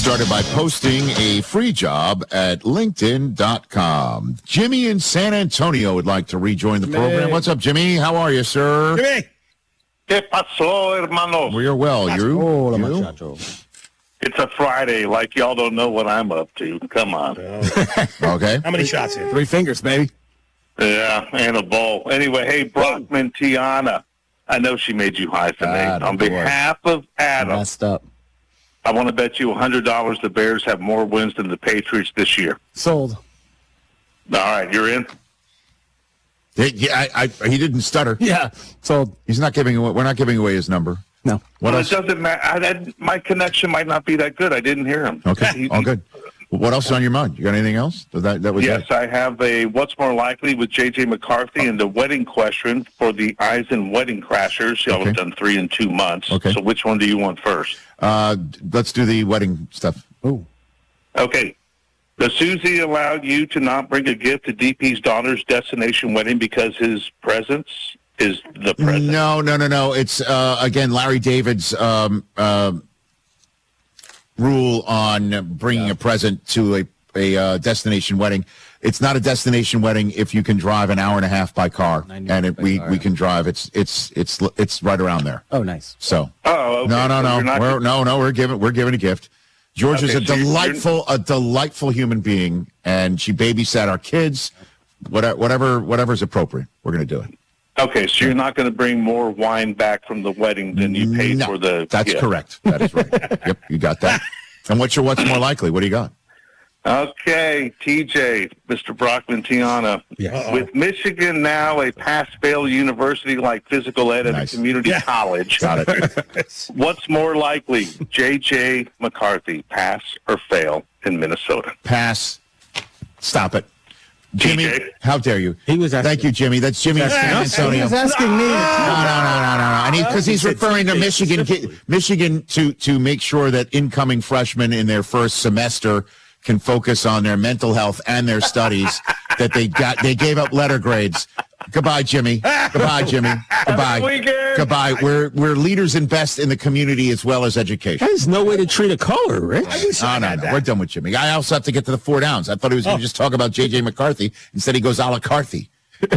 started by posting a free job at LinkedIn.com. Jimmy in San Antonio would like to rejoin the program. What's up, Jimmy? How are you, sir? Jimmy! ¿Qué pasó, hermanos? We are well. You? Hola, muchacho. It's a Friday, like y'all don't know what I'm up to. Come on. Okay. How many shots here? 3 fingers, baby. Yeah, and a bowl. Anyway, hey, Brockman Tiana. I know she made you hyphenate. On behalf of Adam, Messed up. I want to bet you $100 the Bears have more wins than the Patriots this year. Sold. All right, you're in? Yeah, he didn't stutter. Yeah. Sold. He's not giving away. We're not giving away his number. No. What Well, else? it doesn't matter. My connection might not be that good. I didn't hear him. Okay. All good. What else is on your mind? You got anything else? That was Yes, it? I have a what's more likely with J.J. McCarthy and the wedding question for the Eisen Wedding Crashers. Y'all have done 3 in 2 months. Okay. So which one do you want first? Let's do the wedding stuff. Ooh. Okay. Does Susie allow you to not bring a gift to DP's daughter's destination wedding because his presence is the present? No. It's, again, Larry David's rule on bringing a present to a destination wedding. It's not a destination wedding if you can drive an hour and a half by car, and we can drive. It's right around there. Oh, nice. So Oh, okay. no. We're giving a gift. George is Okay, a delightful human being, and she babysat our kids. Whatever's appropriate, we're going to do it. Okay, so you're not going to bring more wine back from the wedding than you paid for the That's gift. correct. That is right. Yep, you got that. And what's more likely? What do you got? Okay, TJ, Mr. Brockman Tiana. Yeah. With Michigan now a pass-fail university like physical ed at Nice. a community college, Got it. what's more likely, J.J. McCarthy, pass or fail in Minnesota? Pass. Stop it. Jimmy, TJ? how dare you? He was asking. Thank you, Jimmy. That's Jimmy in San He Antonio. was asking me. No. And because he's referring to Michigan to make sure that incoming freshmen in their first semester can focus on their mental health and their studies. That they gave up letter grades. Goodbye, Jimmy. Goodbye. Goodbye. We're leaders and best in the community as well as education. There's no way to treat a caller, Rich. No. We're done with Jimmy. I also have to get to the 4 downs. I thought he was going to just talk about J.J. McCarthy. Instead, he goes a la Carthy.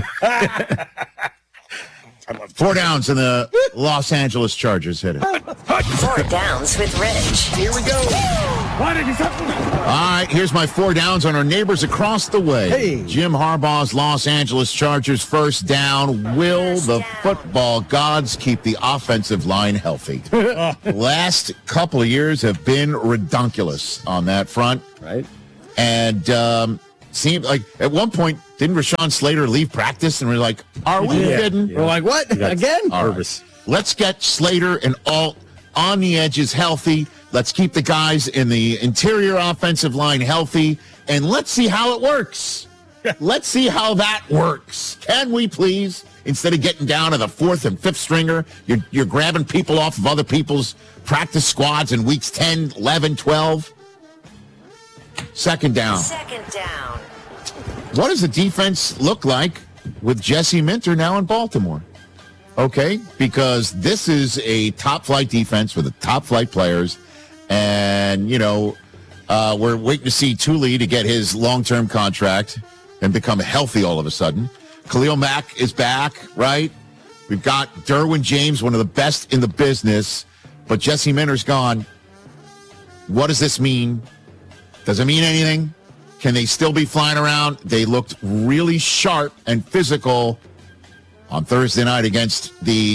4 downs and the Los Angeles Chargers hit it. 4 downs with Rich. Here we go. All right, here's my 4 downs on our neighbors across the way. Hey. Jim Harbaugh's Los Angeles Chargers first down. Will the football gods keep the offensive line healthy? Last couple of years have been redonkulous on that front. Right? And seemed like at one point, didn't Rashawn Slater leave practice? And we're like, are we kidding? We're like, what? Again? All right. Let's get Slater and Alt on the edges healthy. Let's keep the guys in the interior offensive line healthy, and let's see how it works. Let's see how that works. Can we please? Instead of getting down to the 4th and 5th stringer, you're grabbing people off of other people's practice squads in weeks 10, 11, 12. Second down. What does the defense look like with Jesse Minter now in Baltimore? Okay, because this is a top-flight defense with the top-flight players, and, we're waiting to see Thule to get his long-term contract and become healthy all of a sudden. Khalil Mack is back, right? We've got Derwin James, one of the best in the business, but Jesse Minter's gone. What does this mean? Does it mean anything? Can they still be flying around? They looked really sharp and physical on Thursday night against the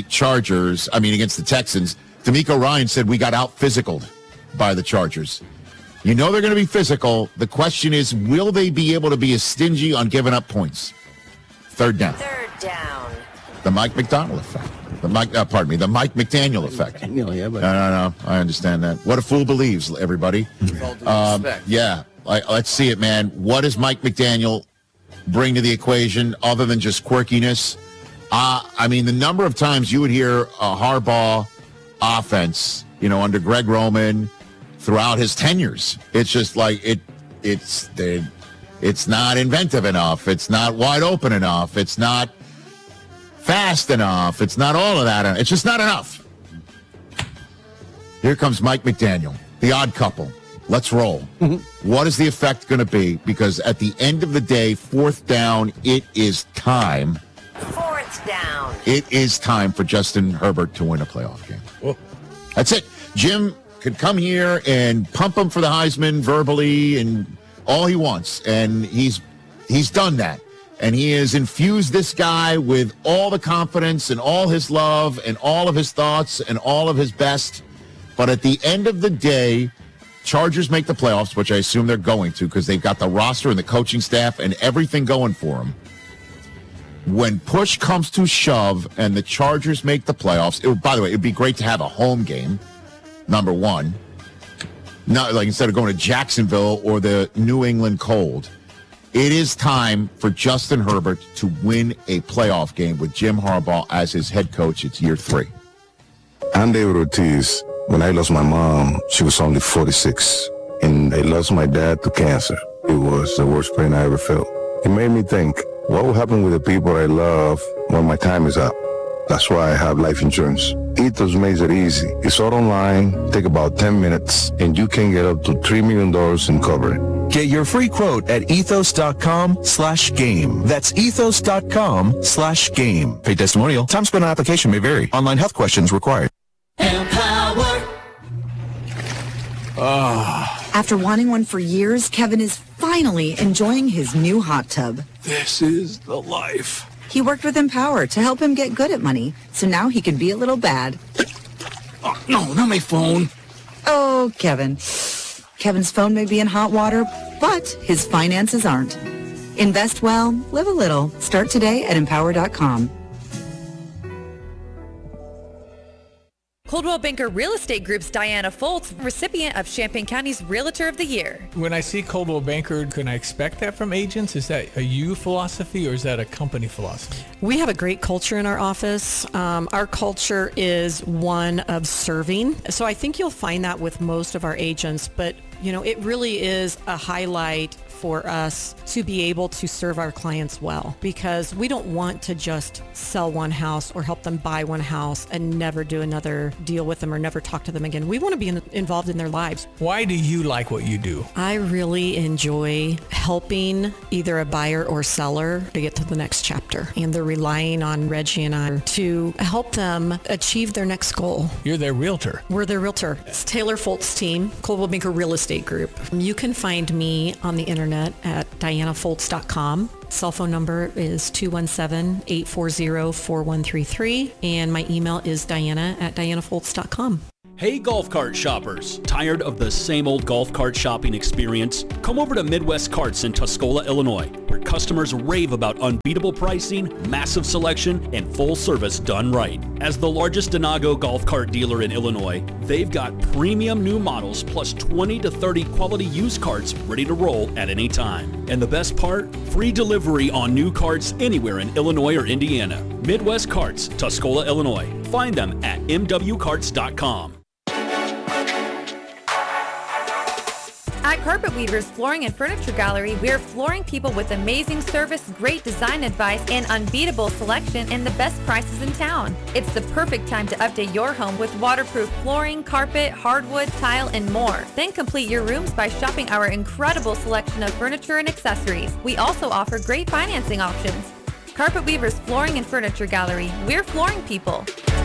Texans. D'Amico Ryan said we got out-physicaled by the Chargers. You know they're going to be physical. The question is, will they be able to be as stingy on giving up points? Third down. The Mike McDonald effect. The Mike McDaniel effect. Yeah, but No. I understand that. What a fool believes, everybody. Yeah. Let's see it, man. What does Mike McDaniel bring to the equation other than just quirkiness? The number of times you would hear a Harbaugh offense, under Greg Roman throughout his tenures. It's just like it's not inventive enough. It's not wide open enough. It's not fast enough. It's not all of that. It's just not enough. Here comes Mike McDaniel, the odd couple. Let's roll. What is the effect going to be? Because at the end of the day, 4th down, it is time. 4th down. It is time for Justin Herbert to win a playoff game. Whoa. That's it. Jim could come here and pump him for the Heisman verbally and all he wants. And he's done that. And he has infused this guy with all the confidence and all his love and all of his thoughts and all of his best. But at the end of the day, Chargers make the playoffs, which I assume they're going to because they've got the roster and the coaching staff and everything going for them. When push comes to shove and the Chargers make the playoffs, by the way, it would be great to have a home game, number one. Not like instead of going to Jacksonville or the New England Cold. It is time for Justin Herbert to win a playoff game with Jim Harbaugh as his head coach. It's year 3. I'm David Ortiz. When I lost my mom, she was only 46, and I lost my dad to cancer. It was the worst pain I ever felt. It made me think, what will happen with the people I love when my time is up? That's why I have life insurance. Ethos makes it easy. It's all online, take about 10 minutes, and you can get up to $3 million in coverage. Get your free quote at ethos.com/game. That's ethos.com/game. Pay testimonial. Time spent on application may vary. Online health questions required. After wanting one for years, Kevin is finally enjoying his new hot tub. This is the life. He worked with Empower to help him get good at money, so now he can be a little bad. Oh, no, not my phone. Oh, Kevin. Kevin's phone may be in hot water, but his finances aren't. Invest well, live a little. Start today at Empower.com. Coldwell Banker Real Estate Group's Diana Foltz, recipient of Champaign County's Realtor of the Year. When I see Coldwell Banker, can I expect that from agents? Is that a you philosophy or is that a company philosophy? We have a great culture in our office. Our culture is one of serving. So I think you'll find that with most of our agents, but it really is a highlight for us to be able to serve our clients well, because we don't want to just sell one house or help them buy one house and never do another deal with them or never talk to them again. We want to be involved in their lives. Why do you like what you do? I really enjoy helping either a buyer or seller to get to the next chapter, and they're relying on Reggie and I to help them achieve their next goal. You're their realtor. We're their realtor. It's Taylor Foltz team, Coldwell Banker Real Estate Group. You can find me on the internet at dianafoltz.com. Cell phone number is 217-840-4133, and my email is diana@dianafoltz.com. Hey golf cart shoppers, tired of the same old golf cart shopping experience? Come over to Midwest Carts in Tuscola, Illinois, where customers rave about unbeatable pricing, massive selection, and full service done right. As the largest Denago golf cart dealer in Illinois, they've got premium new models plus 20 to 30 quality used carts ready to roll at any time. And the best part? Free delivery on new carts anywhere in Illinois or Indiana. Midwest Carts, Tuscola, Illinois. Find them at mwcarts.com. At Carpet Weavers Flooring and Furniture Gallery, we're flooring people with amazing service, great design advice, and unbeatable selection and the best prices in town. It's the perfect time to update your home with waterproof flooring, carpet, hardwood, tile, and more. Then complete your rooms by shopping our incredible selection of furniture and accessories. We also offer great financing options. Carpet Weavers Flooring and Furniture Gallery, we're flooring people.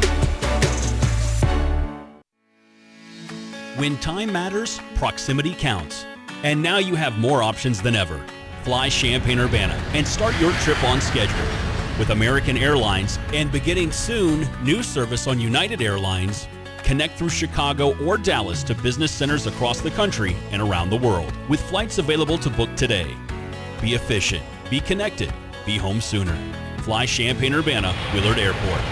When time matters, proximity counts. And now you have more options than ever. Fly Champaign-Urbana and start your trip on schedule. With American Airlines and beginning soon, new service on United Airlines, connect through Chicago or Dallas to business centers across the country and around the world, with flights available to book today. Be efficient, be connected, be home sooner. Fly Champaign-Urbana, Willard Airport.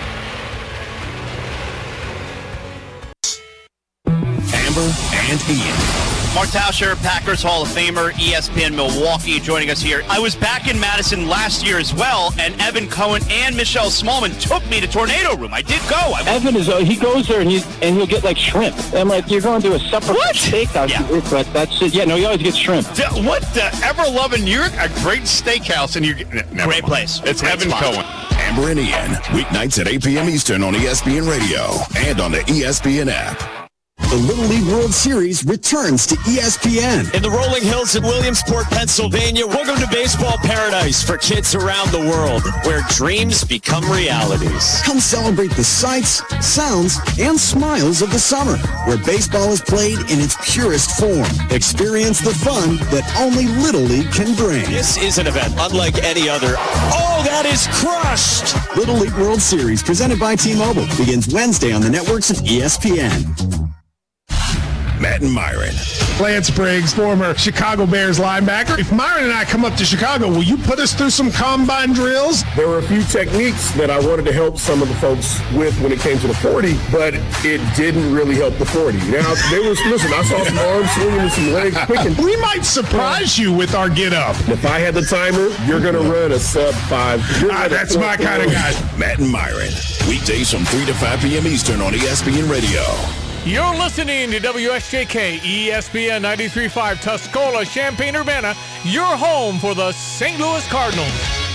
Amber and Ian. Mark Tauscher, Packers Hall of Famer, ESPN Milwaukee, joining us here. I was back in Madison last year as well, and Evan Cohen and Michelle Smallman took me to Tornado Room. I did go. Evan he goes there and he'll get like shrimp. I'm like, you're going to a separate steakhouse, but that's it. Yeah, no, you always get shrimp. What the ever-loving? You're a great steakhouse, and you're great place. It's great Evan spot. Cohen. Amber and Ian, weeknights at 8 p.m. Eastern on ESPN Radio and on the ESPN app. The Little League World Series returns to ESPN. In the rolling hills in Williamsport, Pennsylvania, welcome to baseball paradise for kids around the world, where dreams become realities. Come celebrate the sights, sounds, and smiles of the summer, where baseball is played in its purest form. Experience the fun that only Little League can bring. This is an event unlike any other. Oh, that is crushed! Little League World Series, presented by T-Mobile, begins Wednesday on the networks of ESPN. Matt and Myron. Lance Briggs, former Chicago Bears linebacker. If Myron and I come up to Chicago, will you put us through some combine drills? There were a few techniques that I wanted to help some of the folks with when it came to the 40, but it didn't really help the 40. Now, I saw some arms swinging and some legs kicking. We might surprise you with our get-up. If I had the timer, you're going to run a sub-5. That's my kind of guy. Matt and Myron. Weekdays from 3 to 5 p.m. Eastern on ESPN Radio. You're listening to WSJK ESPN 93.5 Tuscola, Champaign-Urbana, your home for the St. Louis Cardinals.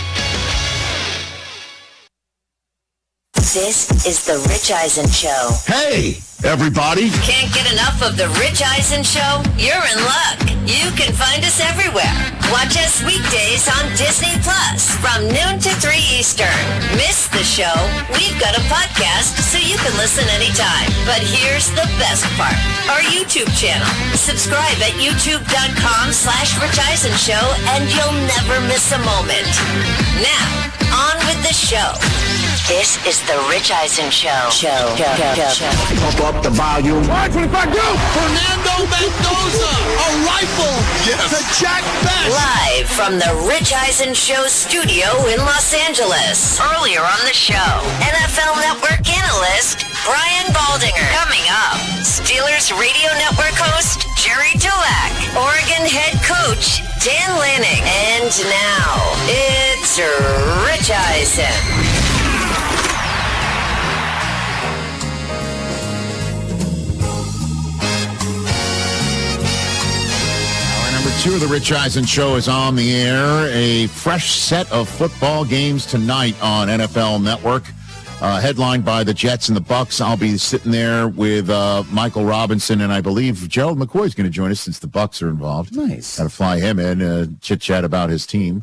This is the Rich Eisen Show. Hey, everybody. Can't get enough of the Rich Eisen Show? You're in luck. You can find us everywhere. Watch us weekdays on Disney Plus from noon to 3 Eastern. Miss the show? We've got a podcast so you can listen anytime. But here's the best part. Our YouTube channel. Subscribe at youtube.com/Rich Eisen Show and you'll never miss a moment. Now, on with the show. This is the Rich Eisen Show. Pump up the volume. 525, go! Fernando Mendoza, a rifle to Jack Best. Live from the Rich Eisen Show studio in Los Angeles. Earlier on the show, NFL Network analyst Brian Baldinger. Coming up, Steelers Radio Network host Jerry Dulac. Oregon head coach Dan Lanning. And now, it's Rich Eisen. Number 2 of the Rich Eisen Show is on the air. A fresh set of football games tonight on NFL Network, headlined by the Jets and the Bucs. I'll be sitting there with Michael Robinson, and I believe Gerald McCoy is going to join us since the Bucs are involved. Nice. Got to fly him in, chit-chat about his team.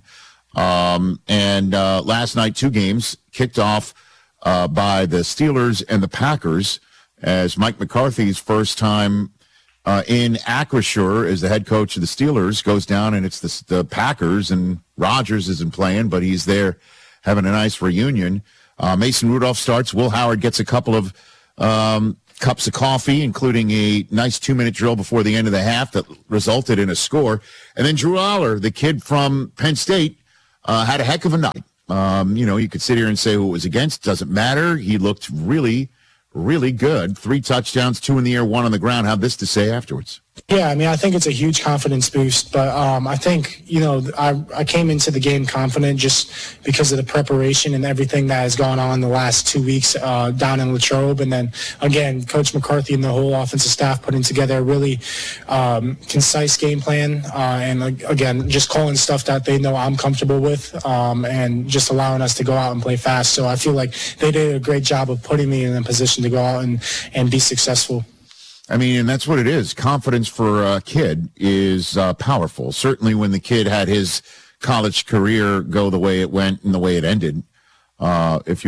And last night, 2 games kicked off by the Steelers and the Packers as Mike McCarthy's first time in Acrisure as the head coach of the Steelers goes down, and it's the Packers, and Rodgers isn't playing, but he's there having a nice reunion. Mason Rudolph starts. Will Howard gets a couple of cups of coffee, including a nice 2-minute drill before the end of the half that resulted in a score. And then Drew Aller, the kid from Penn State, had a heck of a night. You could sit here and say who it was against. Doesn't matter. He looked really, really good. 3 touchdowns, 2 in the air, 1 on the ground. Had this to say afterwards. Yeah, I mean, I think it's a huge confidence boost, but I think, I came into the game confident just because of the preparation and everything that has gone on the last 2 weeks down in Latrobe. And then, again, Coach McCarthy and the whole offensive staff putting together a really concise game plan and, again, just calling stuff that they know I'm comfortable with and just allowing us to go out and play fast. So I feel like they did a great job of putting me in a position to go out and be successful. I mean, and that's what it is. Confidence for a kid is powerful. Certainly when the kid had his college career go the way it went and the way it ended. If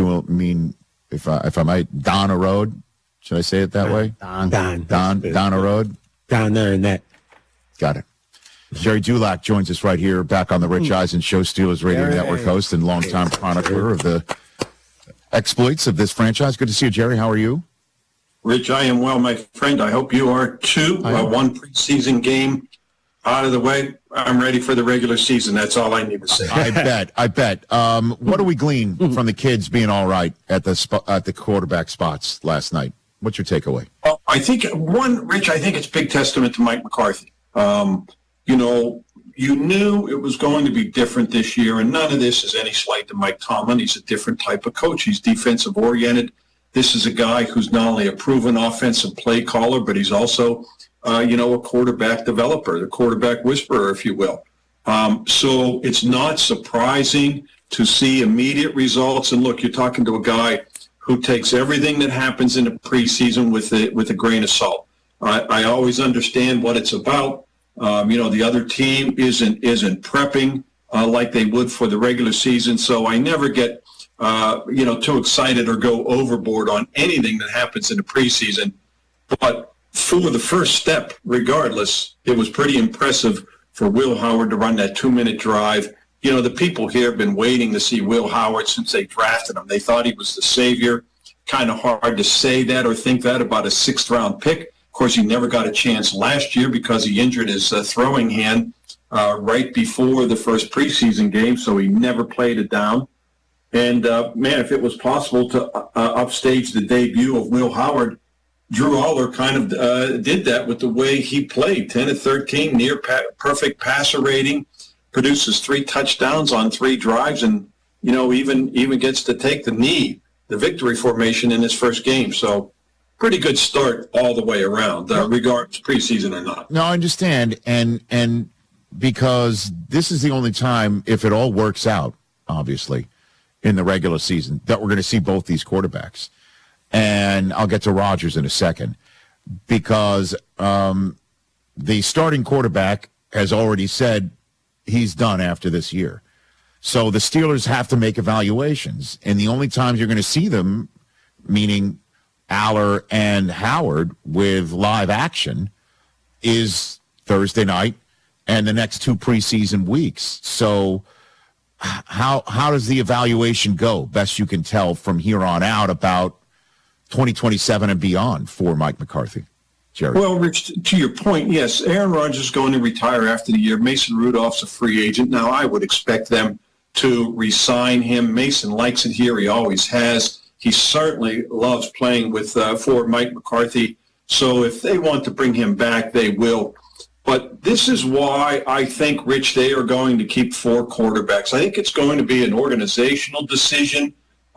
I might, Donna Road. Should I say it that way? Donna Road. Down there in that. Got it. Jerry Dulac joins us right here, back on the Rich Eisen Show, Steelers Radio Network host and longtime chronicler of the exploits of this franchise. Good to see you, Jerry. How are you? Rich, I am well, my friend. I hope you are too. One preseason game out of the way. I'm ready for the regular season. That's all I need to say. I bet. What do we glean from the kids being all right at the quarterback spots last night? What's your takeaway? Well, I think, Rich, I think it's a big testament to Mike McCarthy. You knew it was going to be different this year, and none of this is any slight to Mike Tomlin. He's a different type of coach. He's defensive-oriented. This is a guy who's not only a proven offensive play caller, but he's also, a quarterback developer, the quarterback whisperer, if you will. So it's not surprising to see immediate results. And look, you're talking to a guy who takes everything that happens in the preseason with a grain of salt. I always understand what it's about. The other team isn't prepping like they would for the regular season, so I never get too excited or go overboard on anything that happens in the preseason. But for the first step, regardless, it was pretty impressive for Will Howard to run that 2-minute drive. The people here have been waiting to see Will Howard since they drafted him. They thought he was the savior. Kind of hard to say that or think that about a 6th-round pick. Of course, he never got a chance last year because he injured his throwing hand right before the first preseason game, so he never played it down. And, if it was possible to upstage the debut of Will Howard, Drew Aller kind of did that with the way he played. 10 of 13, near perfect passer rating, produces 3 touchdowns on 3 drives, and, even gets to take the victory formation in his first game. So pretty good start all the way around, regardless preseason or not. No, I understand. And because this is the only time, if it all works out, obviously, in the regular season, that we're going to see both these quarterbacks. And I'll get to Rodgers in a second, because the starting quarterback has already said he's done after this year. So the Steelers have to make evaluations. And the only times you're going to see them, meaning Aller and Howard, with live action, is Thursday night and the next 2 preseason weeks. So how does the evaluation go, best you can tell, from here on out about 2027 and beyond for Mike McCarthy? Jerry. Well, Rich, to your point, yes, Aaron Rodgers is going to retire after the year. Mason Rudolph's a free agent. Now, I would expect them to re-sign him. Mason likes it here. He always has. He certainly loves playing for Mike McCarthy. So if they want to bring him back, they will. But this is why I think, Rich, they are going to keep 4 quarterbacks. I think it's going to be an organizational decision.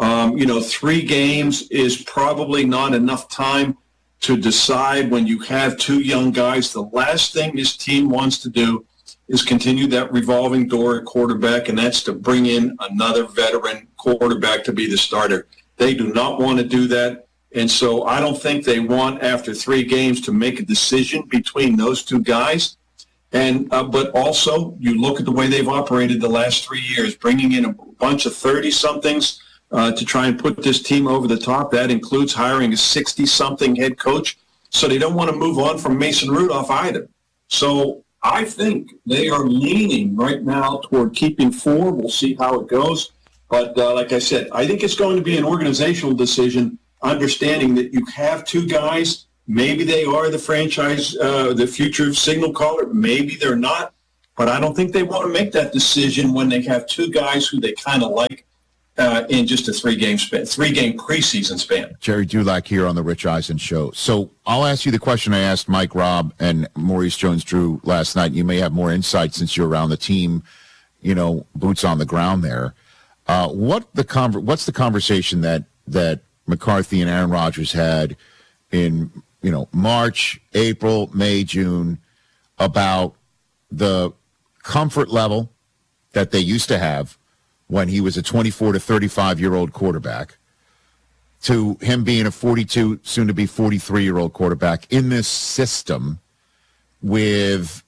3 games is probably not enough time to decide when you have 2 young guys. The last thing this team wants to do is continue that revolving door at quarterback, and that's to bring in another veteran quarterback to be the starter. They do not want to do that. And so I don't think they want, after 3 games, to make a decision between those 2 guys. And but also, you look at the way they've operated the last 3 years, bringing in a bunch of 30-somethings to try and put this team over the top. That includes hiring a 60-something head coach. So they don't want to move on from Mason Rudolph either. So I think they are leaning right now toward keeping 4. We'll see how it goes. But like I said, I think it's going to be an organizational decision, understanding that you have 2 guys. Maybe they are the franchise, the future signal caller. Maybe they're not. But I don't think they want to make that decision when they have 2 guys who they kind of like in just a 3-game preseason span. Jerry Dulac here on the Rich Eisen Show. So I'll ask you the question I asked Mike Robb and Maurice Jones-Drew last night. You may have more insight since you're around the team, boots on the ground there. What's the conversation that McCarthy and Aaron Rodgers had in March, April, May, June about the comfort level that they used to have when he was a 24 to 35-year-old quarterback, to him being a 42, soon to be 43-year-old quarterback in this system with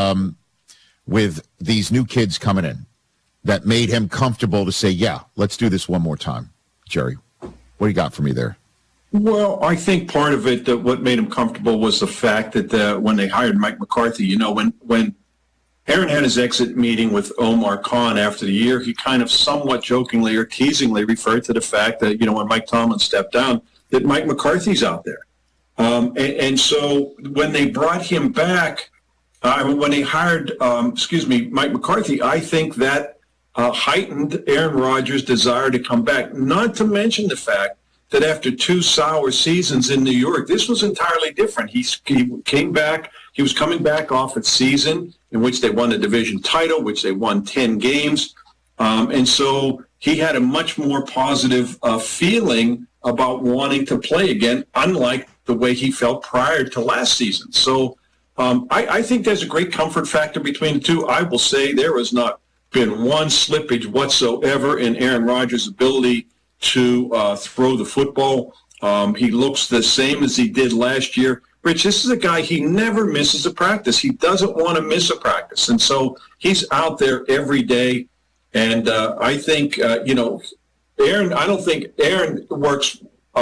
these new kids coming in, that made him comfortable to say, yeah, let's do this one more time. Jerry, what do you got for me there? Well, I think part of it, that what made him comfortable, was the fact that when they hired Mike McCarthy, when Aaron had his exit meeting with Omar Khan after the year, he kind of somewhat jokingly or teasingly referred to the fact that, when Mike Tomlin stepped down, that Mike McCarthy's out there. And so when they brought him back, when they hired, Mike McCarthy, I think that heightened Aaron Rodgers' desire to come back, not to mention the fact that after 2 sour seasons in New York, this was entirely different. He came back. He was coming back off a season in which they won a division title, which they won 10 games. And so he had a much more positive feeling about wanting to play again, unlike the way he felt prior to last season. So I think there's a great comfort factor between the 2. I will say there has not been one slippage whatsoever in Aaron Rodgers' ability to throw the football. He looks the same as he did last year. Rich, this is a guy, he never misses a practice. He doesn't want to miss a practice. And so he's out there every day. And I think, Aaron, I don't think Aaron works,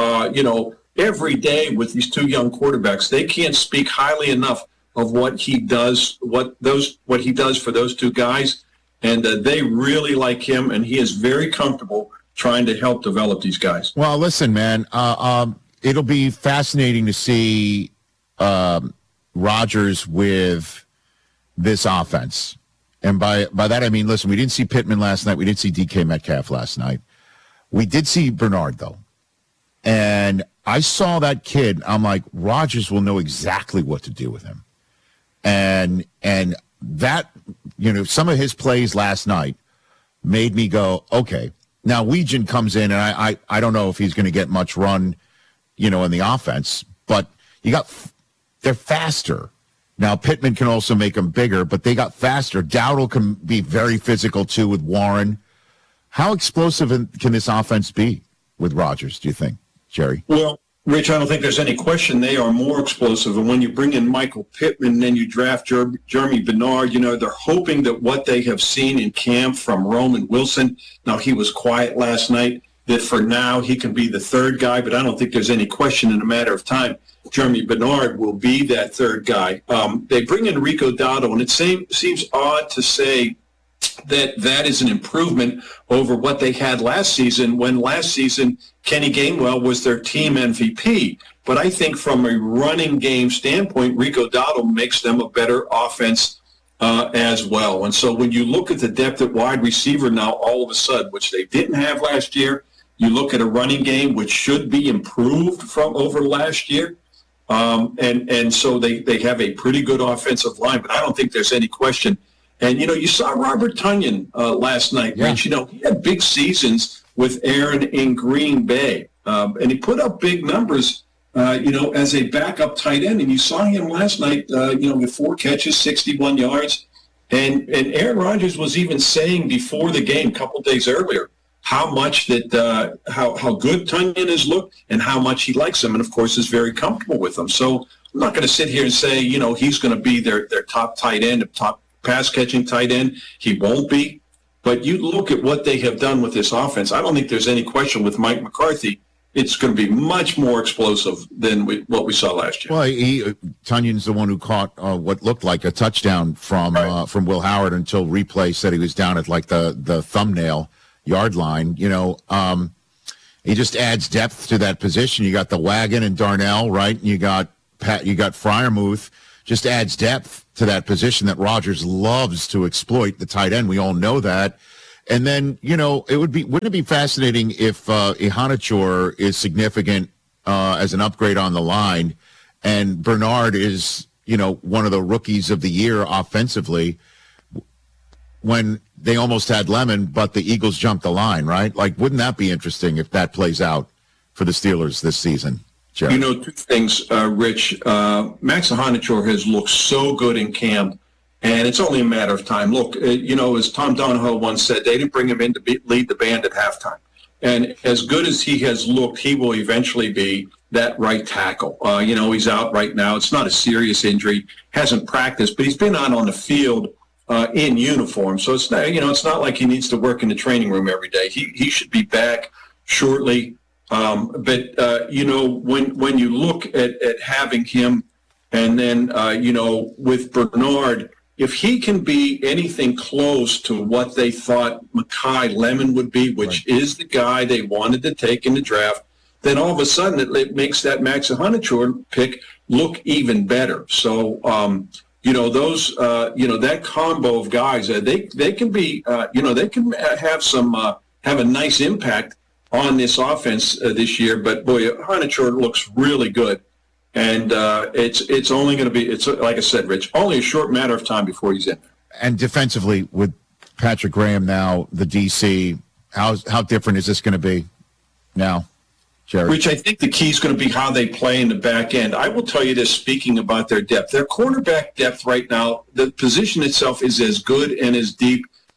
every day with these two young quarterbacks. They can't speak highly enough of what he does, what he does for those two guys. And they really like him, and he is very comfortable trying to help develop these guys. Well, listen, man, it'll be fascinating to see Rodgers with this offense. And by that, I mean, listen, we didn't see Pittman last night. We didn't see DK Metcalf last night. We did see Bernard, though. And I saw that kid. I'm like, Rodgers will know exactly what to do with him. And that, some of his plays last night made me go, okay. Now, Weegan comes in, and I don't know if he's going to get much run, in the offense. But they're faster. Now, Pittman can also make them bigger, but they got faster. Dowdle can be very physical, too, with Warren. How explosive can this offense be with Rodgers, do you think, Jerry? Well, Rich, I don't think there's any question they are more explosive. And when you bring in Michael Pittman and then you draft Jeremy Bernard, they're hoping that what they have seen in camp from Roman Wilson, now he was quiet last night, that for now he can be the third guy, but I don't think there's any question in a matter of time Jeremy Bernard will be that third guy. They bring in Rico Dowdle, and it seems odd to say that is an improvement over what they had last season, when last season Kenny Gainwell was their team MVP. But I think from a running game standpoint, Rico Dowdle makes them a better offense as well. And so when you look at the depth at wide receiver now, all of a sudden, which they didn't have last year, you look at a running game which should be improved from over last year. And so they have a pretty good offensive line, but I don't think there's any question. And, you saw Robert Tonyan last night, Rich. He had big seasons with Aaron in Green Bay. And he put up big numbers, as a backup tight end. And you saw him last night, with 4 catches, 61 yards. And Aaron Rodgers was even saying before the game, a couple of days earlier, how much that how good Tonyan has looked and how much he likes him, and of course is very comfortable with him. So I'm not going to sit here and say he's going to be their top tight end, top pass catching tight end. He won't be. But you look at what they have done with this offense. I don't think there's any question with Mike McCarthy. It's going to be much more explosive than what we saw last year. Well, Tonyan's the one who caught what looked like a touchdown from Will Howard until replay said he was down at like the thumbnail yard line. He just adds depth to that position. You got the wagon and Darnell, right? And you got Freiermuth. Just adds depth to that position that Rodgers loves to exploit, the tight end. We all know that. And then, wouldn't it be fascinating if Iheanacho is significant as an upgrade on the line, and Bernard is, one of the rookies of the year offensively, when they almost had Lemon, but the Eagles jumped the line, right? Like, wouldn't that be interesting if that plays out for the Steelers this season, Jerry? 2 things, Rich. Max Iheanacho has looked so good in camp, and it's only a matter of time. Look, as Tom Donahoe once said, they didn't bring him in to lead the band at halftime. And as good as he has looked, he will eventually be that right tackle. He's out right now. It's not a serious injury, hasn't practiced, but he's been out on the field in uniform. So it's not, it's not like he needs to work in the training room every day. He should be back shortly. But when you look at having him, and then, with Bernard, if he can be anything close to what they thought Mekhi Lemon would be, which is the guy they wanted to take in the draft, then all of a sudden it makes that Max Iheanacho pick look even better. So, those, that combo of guys, they can be, they can have a nice impact on this offense this year. But boy, Iheanacho looks really good, and it's only going to be, it's like I said, Rich, only a short matter of time before he's in there. And defensively, with Patrick Graham now, the DC, how different is this going to be now, Jerry? Rich, I think the key is going to be how they play in the back end. I will tell you this, speaking about their depth. Their cornerback depth right now, the position itself is as good and as deep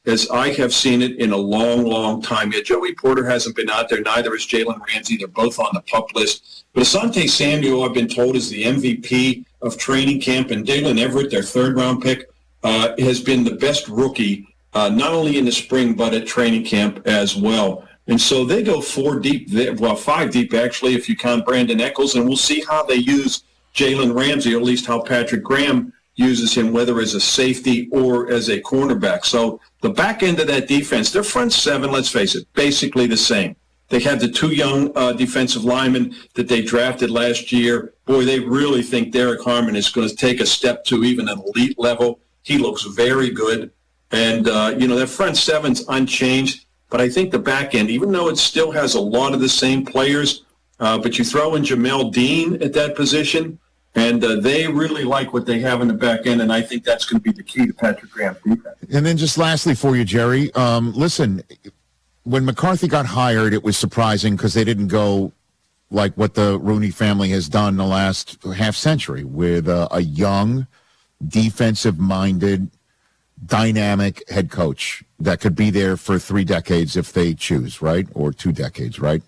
as I have seen it in a long, long time. Yeah, Joey Porter hasn't been out there. Neither is Jalen Ramsey. They're both on the PUP list. But Asante Samuel, I've been told, is the MVP of training camp. And Dalen Everett, their third-round pick, has been the best rookie, not only in the spring but at training camp as well. And so they go 5 deep, actually, if you count Brandon Echols. And we'll see how they use Jalen Ramsey, or at least how Patrick Graham uses him, whether as a safety or as a cornerback. So the back end of that defense, their front seven, let's face it, basically the same. They have the 2 young defensive linemen that they drafted last year. Boy, they really think Derek Harmon is going to take a step to even an elite level. He looks very good. And, their front seven's unchanged. But I think the back end, even though it still has a lot of the same players, but you throw in Jamel Dean at that position, and they really like what they have in the back end, and I think that's going to be the key to Patrick Graham's defense. And then just lastly for you, Jerry, listen, when McCarthy got hired, it was surprising because they didn't go like what the Rooney family has done the last half century with a young, defensive-minded, dynamic head coach that could be there for 3 decades if they choose, right? Or 2 decades, right?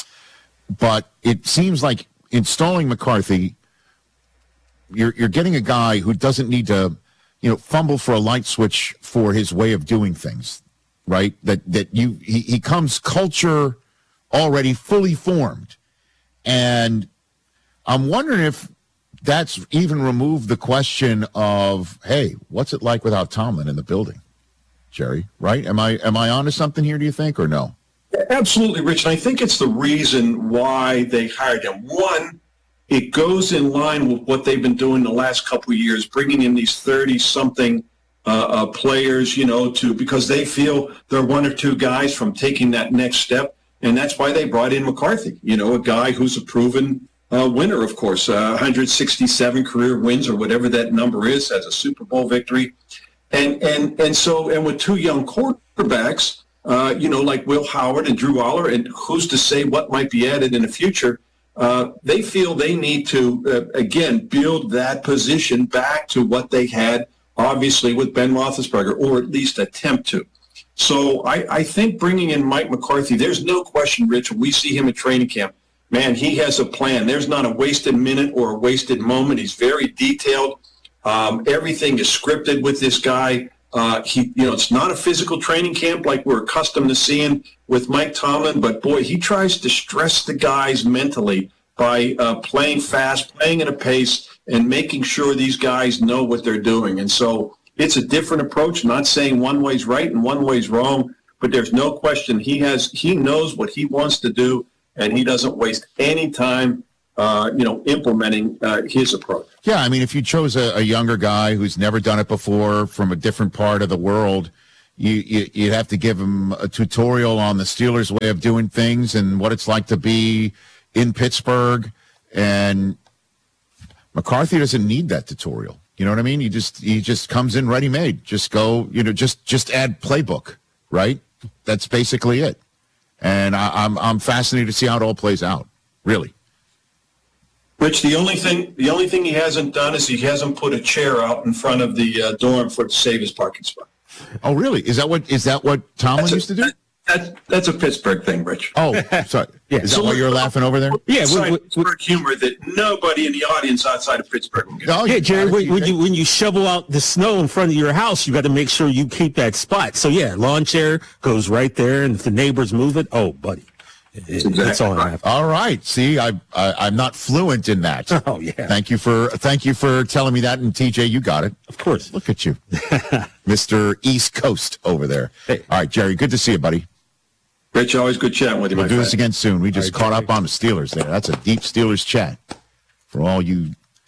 But it seems like installing McCarthy, you're getting a guy who doesn't need to, fumble for a light switch for his way of doing things, right? He comes culture already fully formed. And I'm wondering if that's even removed the question of, hey, what's it like without Tomlin in the building, Jerry, right? Am I onto something here, do you think, or no? Absolutely, Rich. And I think it's the reason why they hired him. One, it goes in line with what they've been doing the last couple of years, bringing in these 30-something players, because they feel they're 1 or 2 guys from taking that next step. And that's why they brought in McCarthy, a guy who's a proven winner, of course, 167 career wins or whatever that number is, has a Super Bowl victory. And with 2 young quarterbacks, like Will Howard and Drew Aller, and who's to say what might be added in the future, they feel they need to, again, build that position back to what they had, obviously, with Ben Roethlisberger, or at least attempt to. So I think bringing in Mike McCarthy, there's no question, Rich, when we see him at training camp, man, he has a plan. There's not a wasted minute or a wasted moment. He's very detailed. Everything is scripted with this guy. It's not a physical training camp like we're accustomed to seeing with Mike Tomlin, but boy, he tries to stress the guys mentally by playing fast, playing at a pace, and making sure these guys know what they're doing. And so it's a different approach, not saying one way's right and one way's wrong, but there's no question he knows what he wants to do, and he doesn't waste any time implementing his approach. Yeah, I mean, if you chose a younger guy who's never done it before from a different part of the world, you'd have to give him a tutorial on the Steelers' way of doing things and what it's like to be in Pittsburgh. And McCarthy doesn't need that tutorial. You know what I mean? He just comes in ready-made. Just go, just add playbook, right? That's basically it. And I'm fascinated to see how it all plays out, really. Rich, the only thing he hasn't done is he hasn't put a chair out in front of the dorm to save his parking spot. Oh, really? Is that what Tomlin used to do? That's a Pittsburgh thing, Rich. Oh, sorry. Yeah. Is that why you're laughing over there? Yeah, Pittsburgh humor that nobody in the audience outside of Pittsburgh will get. Oh, yeah, Jerry, when you shovel out the snow in front of your house, you got to make sure you keep that spot. So, yeah, lawn chair goes right there, and if the neighbors move it, oh, buddy. That's all I have. All right. See, I'm not fluent in that. Oh, yeah. Thank you for telling me that. And TJ, you got it. Of course. Look at you, Mr. East Coast over there. Hey. All right, Jerry. Good to see you, buddy. Rich, always good chatting with you. We'll do this again soon. We just caught up on the Steelers there. That's a deep Steelers chat for all you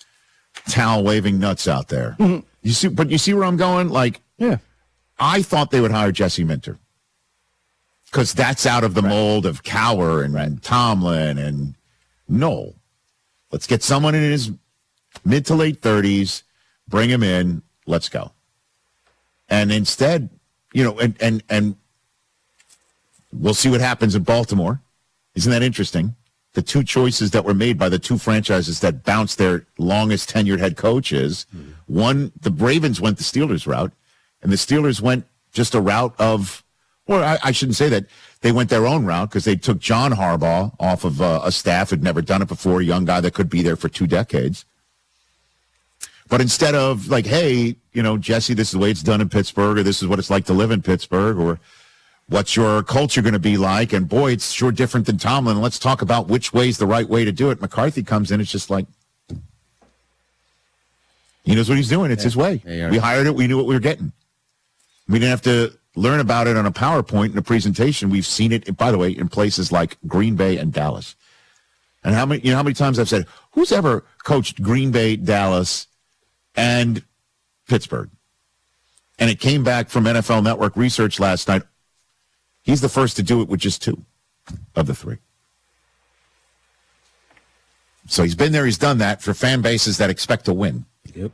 towel waving nuts out there. Mm-hmm. You see where I'm going? Like, yeah, I thought they would hire Jesse Minter, because that's out of the mold of Cowher and Tomlin. And no, let's get someone in his mid to late 30s, bring him in, let's go. And instead, and we'll see what happens in Baltimore. Isn't that interesting? The 2 choices that were made by the 2 franchises that bounced their longest tenured head coaches. One, the Ravens went the Steelers route, and the Steelers went just a route of, well, I shouldn't say that. They went their own route because they took John Harbaugh off of a staff who'd never done it before, a young guy that could be there for 2 decades. But instead of like, hey, Jesse, this is the way it's done in Pittsburgh, or this is what it's like to live in Pittsburgh, or what's your culture going to be like? And boy, it's sure different than Tomlin. Let's talk about which way's the right way to do it. McCarthy comes in. It's just like, he knows what he's doing. It's his way. We hired it. We knew what we were getting. We didn't have to learn about it on a PowerPoint in a presentation. We've seen it, by the way, in places like Green Bay and Dallas. And how many times I've said, who's ever coached Green Bay, Dallas, and Pittsburgh? And it came back from NFL Network research last night. He's the first to do it with just 2 of the 3. So he's been there. He's done that for fan bases that expect to win. Yep.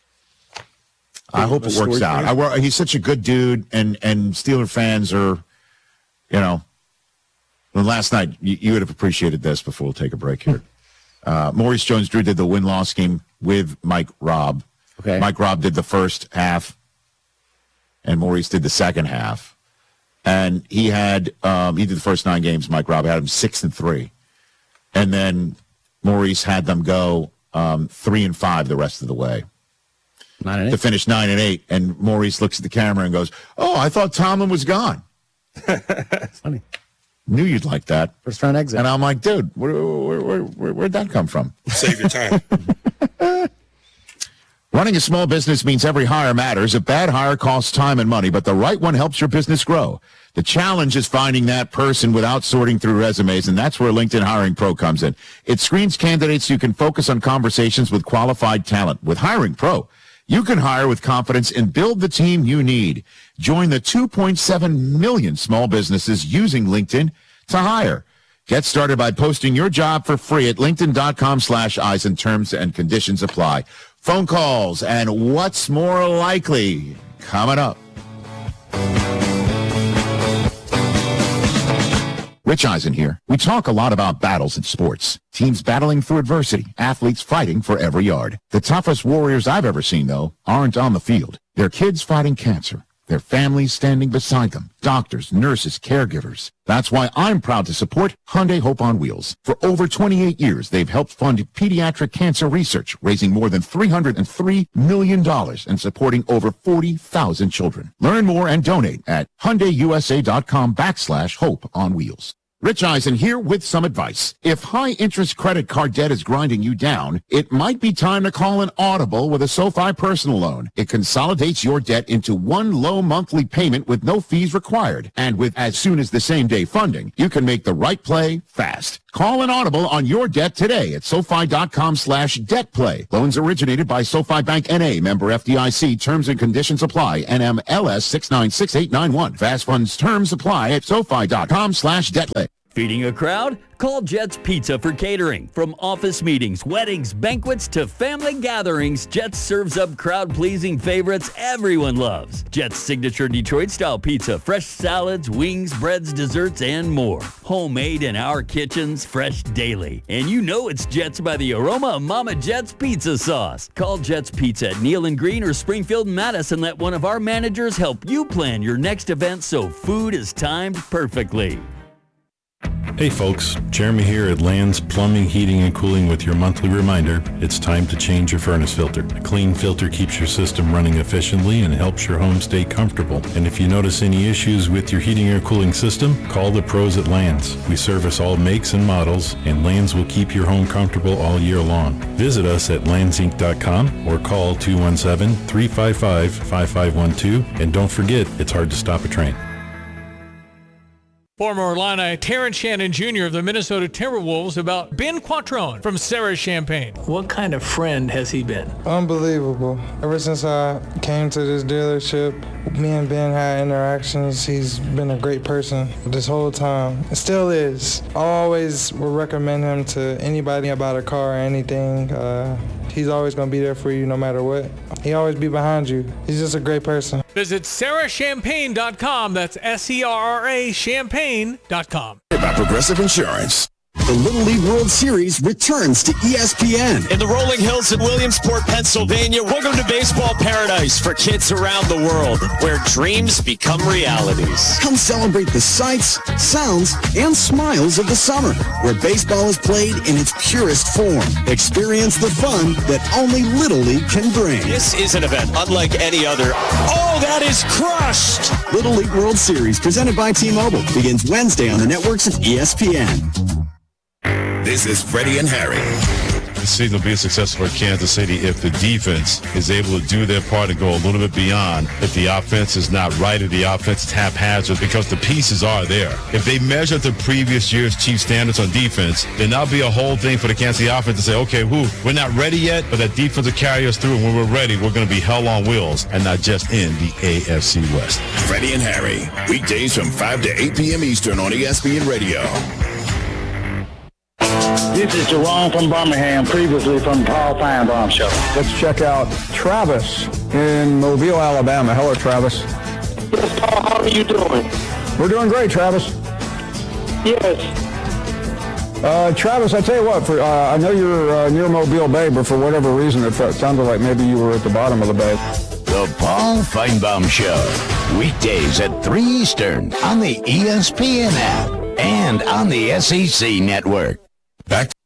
I hope it works out. He's such a good dude, and Steeler fans are, well, last night, you would have appreciated this before we'll take a break here. Maurice Jones-Drew did the win-loss game with Mike Robb. Okay. Mike Robb did the first half, and Maurice did the second half. And he did the first 9 games. Mike Robb had him 6-3. And then Maurice had them go 3-5 the rest of the way. To finish 9-8, and Maurice looks at the camera and goes, "Oh, I thought Tomlin was gone." It's funny. Knew you'd like that. First round exit. And I'm like, dude, where'd that come from? Save your time. Running a small business means every hire matters. A bad hire costs time and money, but the right one helps your business grow. The challenge is finding that person without sorting through resumes, and that's where LinkedIn Hiring Pro comes in. It screens candidates so you can focus on conversations with qualified talent. With Hiring Pro, you can hire with confidence and build the team you need. Join the 2.7 million small businesses using LinkedIn to hire. Get started by posting your job for free at linkedin.com/Eisen. Terms and conditions apply. Phone calls and what's more likely coming up. Rich Eisen here. We talk a lot about battles in sports. Teams battling through adversity, athletes fighting for every yard. The toughest warriors I've ever seen, though, aren't on the field. They're kids fighting cancer. Their families standing beside them. Doctors, nurses, caregivers. That's why I'm proud to support Hyundai Hope on Wheels. For over 28 years, they've helped fund pediatric cancer research, raising more than $303 million and supporting over 40,000 children. Learn more and donate at HyundaiUSA.com/Hope on Wheels. Rich Eisen here with some advice. If high-interest credit card debt is grinding you down, it might be time to call an Audible with a SoFi personal loan. It consolidates your debt into one low monthly payment with no fees required. And with as soon as the same-day funding, you can make the right play fast. Call an Audible on your debt today at SoFi.com/DebtPlay. Loans originated by SoFi Bank N.A., member FDIC. Terms and conditions apply. NMLS 696891. Fast funds terms apply at SoFi.com/DebtPlay. Feeding a crowd? Call Jets Pizza for catering. From office meetings, weddings, banquets, to family gatherings, Jets serves up crowd-pleasing favorites everyone loves. Jets' signature Detroit-style pizza, fresh salads, wings, breads, desserts, and more. Homemade in our kitchens, fresh daily. And you know it's Jets by the aroma of Mama Jet's pizza sauce. Call Jets Pizza at Neal and Green or Springfield and Madison. Let one of our managers help you plan your next event so food is timed perfectly. Hey folks, Jeremy here at Land's Plumbing, Heating, and Cooling with your monthly reminder, it's time to change your furnace filter. A clean filter keeps your system running efficiently and helps your home stay comfortable. And if you notice any issues with your heating or cooling system, call the pros at Land's. We service all makes and models, and Land's will keep your home comfortable all year long. Visit us at landsinc.com or call 217-355-5512. And don't forget, it's hard to stop a train. Former Illini Terrence Shannon Jr. of the Minnesota Timberwolves about Ben Quattrone from Sarah Champagne. What kind of friend has he been? Unbelievable. Ever since I came to this dealership, me and Ben had interactions. He's been a great person this whole time. It still is. I always would recommend him to anybody about a car or anything. He's always going to be there for you no matter what. He always be behind you. He's just a great person. Visit sarahchampagne.com. That's SERRA Champagne.com. About Progressive Insurance. The Little League World Series returns to ESPN. In the rolling hills in Williamsport, Pennsylvania, welcome to baseball paradise for kids around the world, where dreams become realities. Come celebrate the sights, sounds, and smiles of the summer, where baseball is played in its purest form. Experience the fun that only Little League can bring. This is an event unlike any other. Oh, that is crushed! Little League World Series, presented by T-Mobile, begins Wednesday on the networks of ESPN. This is Freddie and Harry. This season will be a success for Kansas City if the defense is able to do their part and go a little bit beyond. If the offense is not right, if the offense is haphazard, because the pieces are there. If they measure the previous year's Chiefs standards on defense, then that'll be a whole thing for the Kansas City offense to say, okay, we're not ready yet, but that defense will carry us through, and when we're ready, we're going to be hell on wheels and not just in the AFC West. Freddie and Harry, weekdays from 5 to 8 p.m. Eastern on ESPN Radio. This is Jerome from Birmingham, previously from Paul Feinbaum Show. Let's check out Travis in Mobile, Alabama. Hello, Travis. Yes, Paul, how are you doing? We're doing great, Travis. Yes. Travis, I tell you what, I know you're near Mobile Bay, but for whatever reason, it sounded like maybe you were at the bottom of the bay. The Paul Feinbaum Show, weekdays at 3 Eastern on the ESPN app and on the SEC Network. Back